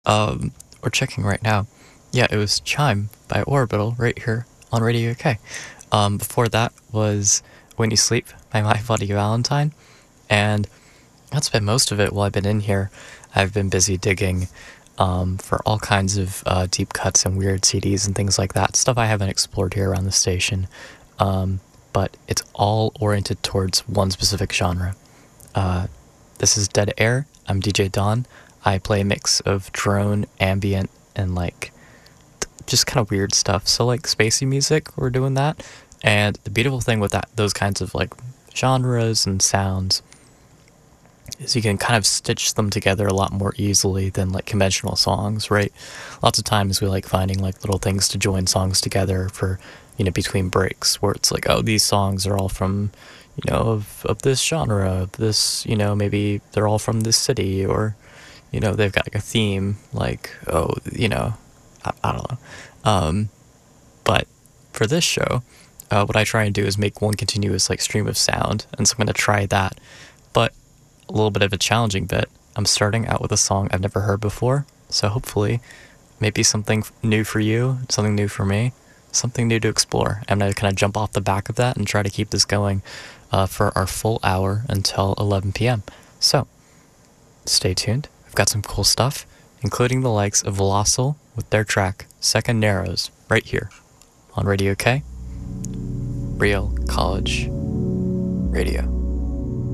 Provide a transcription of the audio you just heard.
We're checking right now. Yeah, it was Chime by Orbital right here on Radio UK. Before that was When You Sleep by My Bloody Valentine, and that's been most of it while I've been in here. I've been busy digging for all kinds of deep cuts and weird CDs and things like that, stuff I haven't explored here around the station, but it's all oriented towards one specific genre. This is Dead Air. I'm DJ Don. I play a mix of drone, ambient, and like just kind of weird stuff. So like spacey music, we're doing that. And the beautiful thing with those kinds of like genres and sounds is you can kind of stitch them together a lot more easily than like conventional songs, right? Lots of times we like finding like little things to join songs together for, between breaks, where it's like, oh, these songs are all from, of this genre, of this, maybe they're all from this city, or, they've got like a theme, like, oh, I don't know. But for this show, what I try and do is make one continuous like stream of sound, and so I'm going to try that. But a little bit of a challenging bit. I'm starting out with a song I've never heard before, so hopefully maybe something new for you, something new for me, something new to explore. I'm going to kind of jump off the back of that and try to keep this going for our full hour until 11 p.m. So, stay tuned. I've got some cool stuff, including the likes of Velocil with their track Second Narrows, right here on Radio K, Real College Radio.